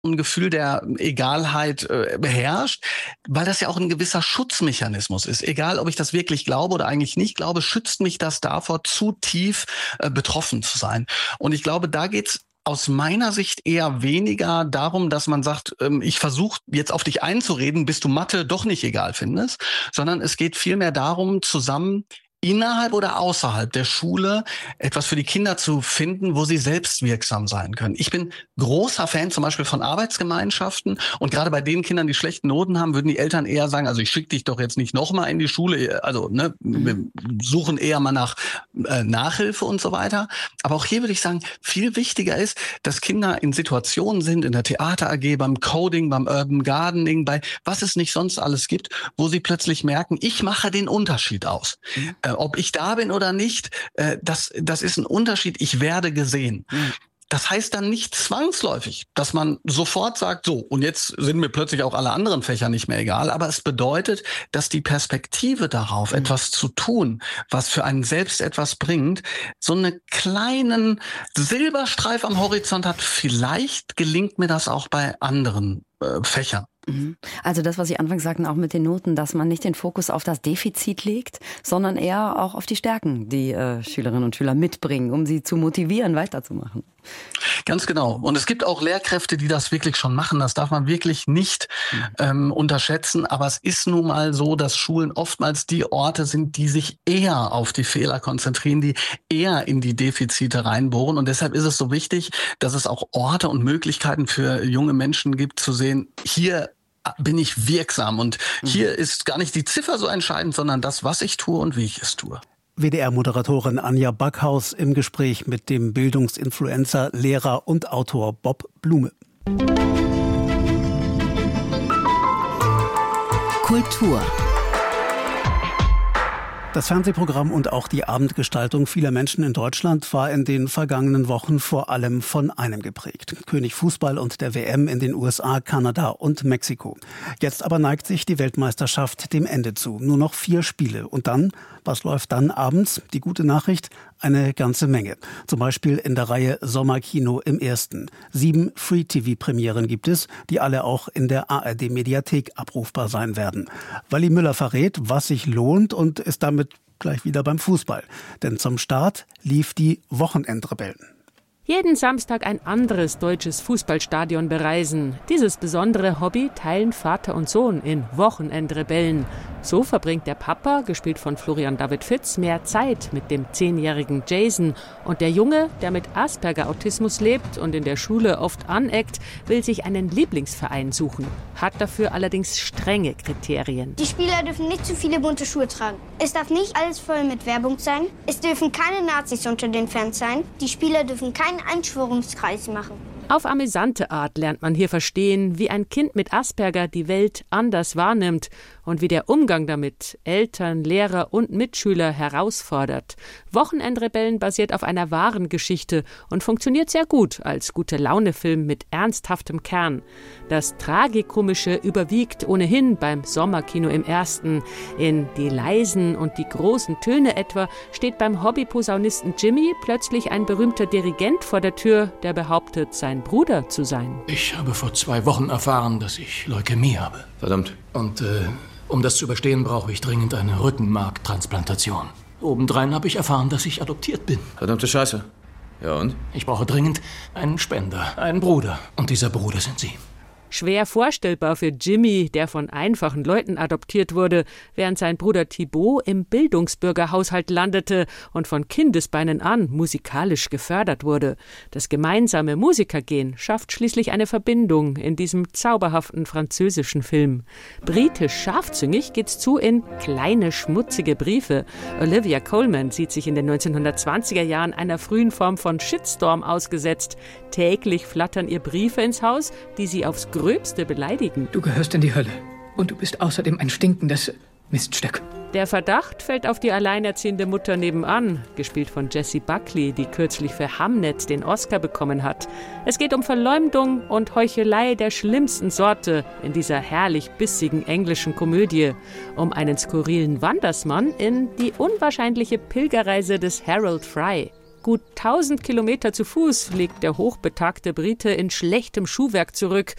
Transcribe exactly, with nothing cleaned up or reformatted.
ein Gefühl der Egalheit äh, beherrscht, weil das ja auch ein gewisser Schutzmechanismus ist. Egal, ob ich das wirklich glaube oder eigentlich nicht glaube, schützt mich das davor, zu tief äh, betroffen zu sein. Und ich glaube, da geht's aus meiner Sicht eher weniger darum, dass man sagt, ähm, ich versuche jetzt auf dich einzureden, bis du Mathe doch nicht egal findest, sondern es geht vielmehr darum, zusammen innerhalb oder außerhalb der Schule etwas für die Kinder zu finden, wo sie selbst wirksam sein können. Ich bin großer Fan zum Beispiel von Arbeitsgemeinschaften und gerade bei den Kindern, die schlechte Noten haben, würden die Eltern eher sagen, also ich schicke dich doch jetzt nicht nochmal in die Schule, also ne, wir suchen eher mal nach äh, Nachhilfe und so weiter. Aber auch hier würde ich sagen, viel wichtiger ist, dass Kinder in Situationen sind, in der Theater A G, beim Coding, beim Urban Gardening, bei was es nicht sonst alles gibt, wo sie plötzlich merken, ich mache den Unterschied aus. Mhm. Ob ich da bin oder nicht, das, das ist ein Unterschied. Ich werde gesehen. Mhm. Das heißt dann nicht zwangsläufig, dass man sofort sagt, so, und jetzt sind mir plötzlich auch alle anderen Fächer nicht mehr egal. Aber es bedeutet, dass die Perspektive darauf, mhm. etwas zu tun, was für einen selbst etwas bringt, so einen kleinen Silberstreif am Horizont hat. Vielleicht gelingt mir das auch bei anderen äh, Fächern. Also das, was Sie anfangs sagten, auch mit den Noten, dass man nicht den Fokus auf das Defizit legt, sondern eher auch auf die Stärken, die äh, Schülerinnen und Schüler mitbringen, um sie zu motivieren, weiterzumachen. Ganz genau. Und es gibt auch Lehrkräfte, die das wirklich schon machen. Das darf man wirklich nicht ähm, unterschätzen. Aber es ist nun mal so, dass Schulen oftmals die Orte sind, die sich eher auf die Fehler konzentrieren, die eher in die Defizite reinbohren. Und deshalb ist es so wichtig, dass es auch Orte und Möglichkeiten für junge Menschen gibt, zu sehen, hier bin ich wirksam. Und hier ist gar nicht die Ziffer so entscheidend, sondern das, was ich tue und wie ich es tue. W D R-Moderatorin Anja Backhaus im Gespräch mit dem Bildungsinfluencer, Lehrer und Autor Bob Blume. Kultur. Das Fernsehprogramm und auch die Abendgestaltung vieler Menschen in Deutschland war in den vergangenen Wochen vor allem von einem geprägt. König Fußball und der W M in den U S A, Kanada und Mexiko. Jetzt aber neigt sich die Weltmeisterschaft dem Ende zu. Nur noch vier Spiele. Und dann, was läuft dann abends? Die gute Nachricht, eine ganze Menge. Zum Beispiel in der Reihe Sommerkino im Ersten. Sieben Free-T V-Premieren gibt es, die alle auch in der A R D-Mediathek abrufbar sein werden. Wally Müller verrät, was sich lohnt und ist damit gleich wieder beim Fußball. Denn zum Start lief die Wochenendrebellen. Jeden Samstag ein anderes deutsches Fußballstadion bereisen. Dieses besondere Hobby teilen Vater und Sohn in Wochenendrebellen. So verbringt der Papa, gespielt von Florian David Fitz, mehr Zeit mit dem zehnjährigen Jason. Und der Junge, der mit Asperger-Autismus lebt und in der Schule oft aneckt, will sich einen Lieblingsverein suchen. Hat dafür allerdings strenge Kriterien. Die Spieler dürfen nicht zu viele bunte Schuhe tragen. Es darf nicht alles voll mit Werbung sein. Es dürfen keine Nazis unter den Fans sein. Die Spieler dürfen keinen Einschwörungskreis machen. Auf amüsante Art lernt man hier verstehen, wie ein Kind mit Asperger die Welt anders wahrnimmt und wie der Umgang damit Eltern, Lehrer und Mitschüler herausfordert. Wochenendrebellen basiert auf einer wahren Geschichte und funktioniert sehr gut als Gute-Laune-Film mit ernsthaftem Kern. Das Tragikomische überwiegt ohnehin beim Sommerkino im Ersten. In die leisen und die großen Töne etwa steht beim Hobbyposaunisten Jimmy plötzlich ein berühmter Dirigent vor der Tür, der behauptet, sein Bruder zu sein. Ich habe vor zwei Wochen erfahren, dass ich Leukämie habe. Verdammt. Und äh, um das zu überstehen, brauche ich dringend eine Rückenmarktransplantation. Obendrein habe ich erfahren, dass ich adoptiert bin. Verdammte Scheiße. Ja und? Ich brauche dringend einen Spender, einen Bruder. Und dieser Bruder sind Sie. Schwer vorstellbar für Jimmy, der von einfachen Leuten adoptiert wurde, während sein Bruder Thibaut im Bildungsbürgerhaushalt landete und von Kindesbeinen an musikalisch gefördert wurde. Das gemeinsame Musikergehen schafft schließlich eine Verbindung in diesem zauberhaften französischen Film. Britisch scharfzüngig geht's zu in Kleine schmutzige Briefe. Olivia Colman sieht sich in den neunzehnhundertzwanziger Jahren einer frühen Form von Shitstorm ausgesetzt. Täglich flattern ihr Briefe ins Haus, die sie aufs Gröbste beleidigen. Du gehörst in die Hölle. Und du bist außerdem ein stinkendes Miststück. Der Verdacht fällt auf die alleinerziehende Mutter nebenan, gespielt von Jessie Buckley, die kürzlich für Hamnet den Oscar bekommen hat. Es geht um Verleumdung und Heuchelei der schlimmsten Sorte in dieser herrlich bissigen englischen Komödie. Um einen skurrilen Wandersmann in die unwahrscheinliche Pilgerreise des Harold Fry. Gut tausend Kilometer zu Fuß legt der hochbetagte Brite in schlechtem Schuhwerk zurück